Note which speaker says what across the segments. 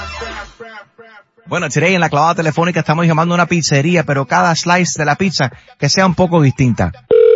Speaker 1: Bueno, today en la clavada telefónica estamos llamando a una pizzería, pero cada slice de la pizza que sea un poco distinta.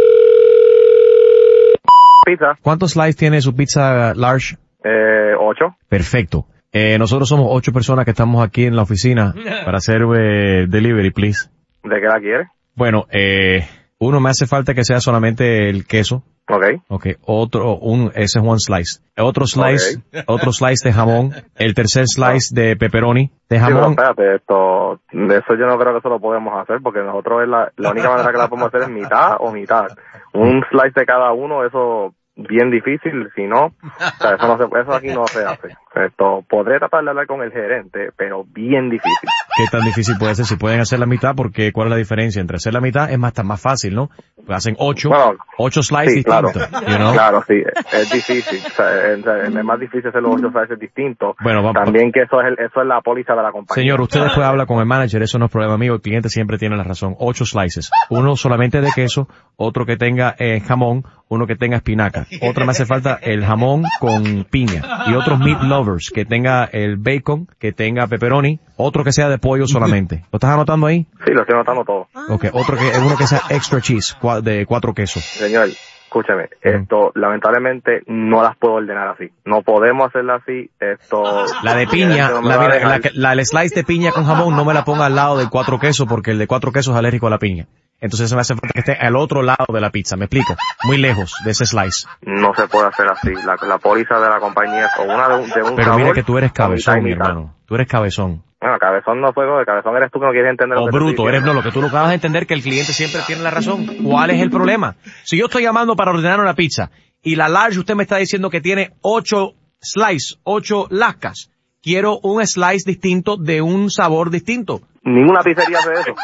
Speaker 2: Pizza.
Speaker 1: ¿Cuántos slices tiene su pizza large?
Speaker 2: 8.
Speaker 1: Perfecto. Nosotros somos 8 personas que estamos aquí en la oficina para hacer delivery, please.
Speaker 2: ¿De qué la quieres?
Speaker 1: Bueno, uno me hace falta que sea solamente el queso.
Speaker 2: Okay.
Speaker 1: Ese es one slice. Otro slice de jamón. El tercer slice de pepperoni. De jamón.
Speaker 2: Sí, pero espérate, de eso yo no creo que eso lo podemos hacer, porque nosotros es la única manera que la podemos hacer es mitad o mitad. Un slice de cada uno, eso bien difícil, si no, o sea, eso aquí no se hace. Podré tratar de hablar con el gerente, pero bien difícil.
Speaker 1: ¿Qué tan difícil puede ser? Si pueden hacer la mitad, porque ¿cuál es la diferencia? Entre hacer la mitad es más fácil, ¿no? Pues hacen 8 slices
Speaker 2: sí,
Speaker 1: distintos.
Speaker 2: Claro, sí, es difícil. O sea, es más difícil hacer los 8 slices distintos.
Speaker 1: Bueno,
Speaker 2: también que eso es la póliza de la compañía.
Speaker 1: Señor, usted después habla con el manager, eso no es problema mío, el cliente siempre tiene la razón. 8 slices. Uno solamente de queso, otro que tenga jamón, uno que tenga espinaca. Otra me hace falta el jamón con piña. Y otros meat lovers, que tenga el bacon, que tenga pepperoni, otro que sea de pollo solamente. ¿Lo estás anotando ahí?
Speaker 2: Sí, lo estoy anotando todo.
Speaker 1: Okay, uno que sea extra cheese, de 4 quesos.
Speaker 2: Señor, escúchame, esto lamentablemente no las puedo ordenar así. No podemos hacerla así.
Speaker 1: La de piña, el slice de piña con jamón no me la ponga al lado del 4 quesos, porque el de 4 quesos es alérgico a la piña. Entonces se me hace falta que esté al otro lado de la pizza, ¿me explico? Muy lejos de ese slice.
Speaker 2: No se puede hacer así. La póliza de la compañía es o una de un
Speaker 1: Pero
Speaker 2: sabor,
Speaker 1: mira que tú eres cabezón, mi hermano. Tú eres cabezón.
Speaker 2: Bueno, cabezón no fue, cabezón eres tú que no quieres entender lo que
Speaker 1: bruto, eres lo que tú no acabas de entender, que el cliente siempre tiene la razón. ¿Cuál es el problema? Si yo estoy llamando para ordenar una pizza y la large usted me está diciendo que tiene 8 slices, 8 lascas, quiero un slice distinto de un sabor distinto.
Speaker 2: Ninguna pizzería hace eso.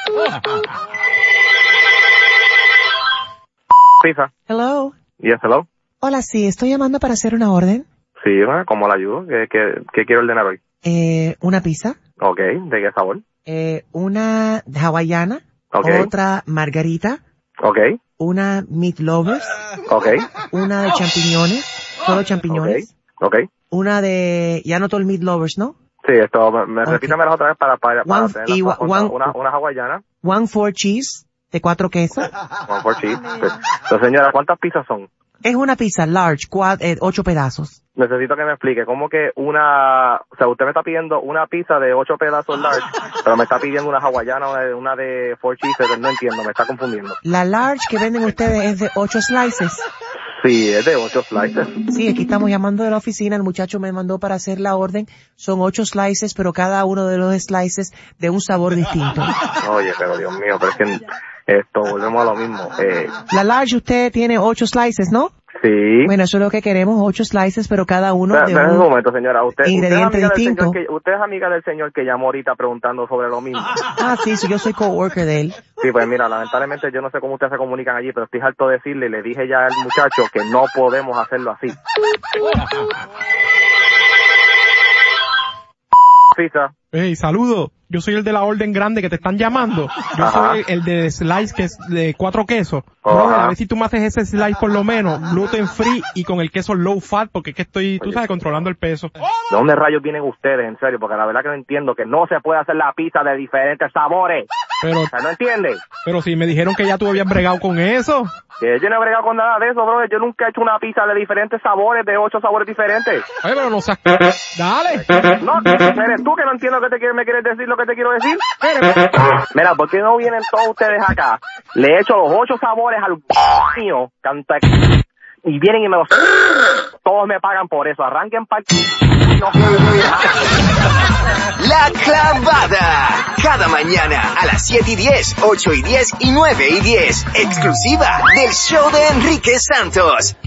Speaker 2: Pizza.
Speaker 3: Hello.
Speaker 2: Yes, hello.
Speaker 3: Hola, sí, estoy llamando para hacer una orden.
Speaker 2: Sí, ¿cómo la ayudo? ¿Qué quiero ordenar hoy?
Speaker 3: Una pizza.
Speaker 2: Ok, ¿de qué sabor?
Speaker 3: Una hawaiana.
Speaker 2: Okay.
Speaker 3: Otra margarita.
Speaker 2: Ok.
Speaker 3: Una meat lovers.
Speaker 2: Ok.
Speaker 3: Una de champiñones. Solo champiñones.
Speaker 2: Ok.
Speaker 3: Una de, ya no todo el meat lovers, ¿no?
Speaker 2: Sí, repítamelas otra vez para hacer una hawaiana.
Speaker 3: 1-4 cheese de 4 quesos.
Speaker 2: 1-4 cheese. Entonces, señora, ¿cuántas pizzas son?
Speaker 3: Es una pizza large, 8 pedazos.
Speaker 2: Necesito que me explique cómo que o sea, usted me está pidiendo una pizza de 8 pedazos large, pero me está pidiendo una hawaiana, una de 4 cheeses, no entiendo, me está confundiendo.
Speaker 3: La large que venden ustedes es de 8 slices.
Speaker 2: Sí, es de 8 slices.
Speaker 3: Sí, aquí estamos llamando de la oficina, el muchacho me mandó para hacer la orden. Son 8 slices, pero cada uno de los slices de un sabor distinto.
Speaker 2: Oye, pero Dios mío, pero es que volvemos a lo mismo.
Speaker 3: La large usted tiene 8 slices, ¿no?
Speaker 2: Sí.
Speaker 3: Bueno, eso es lo que queremos, 8 slices, pero cada uno de
Speaker 2: un momento, señora.
Speaker 3: Ingrediente distinto.
Speaker 2: Usted es amiga del señor que llamó ahorita preguntando sobre lo mismo.
Speaker 3: Sí, yo soy coworker de él.
Speaker 2: Sí, pues mira, lamentablemente yo no sé cómo ustedes se comunican allí, pero estoy harto de decirle, le dije ya al muchacho que no podemos hacerlo así. Pizza.
Speaker 4: Hey, saludo. Yo soy el de la orden grande que te están llamando. Yo soy el de slice que es de 4 quesos. Brother, a ver si tú me haces ese slice por lo menos, gluten free y con el queso low fat, porque es que estoy, tú sabes, controlando el peso.
Speaker 2: ¿De dónde rayos vienen ustedes, en serio? Porque la verdad que no entiendo que no se puede hacer la pizza de diferentes sabores.
Speaker 4: Pero,
Speaker 2: o sea, ¿no entiendes?
Speaker 4: Pero si me dijeron que ya tú habías bregado con eso.
Speaker 2: Que yo no he bregado con nada de eso, bro. Yo nunca he hecho una pizza de diferentes sabores, de 8 sabores diferentes.
Speaker 4: Ay, pero no seas... Dale.
Speaker 2: No, eres tú que no entiendo que me quieres decir lo que te quiero decir. Mira, ¿por qué no vienen todos ustedes acá? Le he hecho los 8 sabores al mío, y vienen y me los... Todos me pagan por eso. Arranquen para...
Speaker 5: La Clavada. Cada mañana a las 7:10, 8:10 y 9:10. Exclusiva del show de Enrique Santos.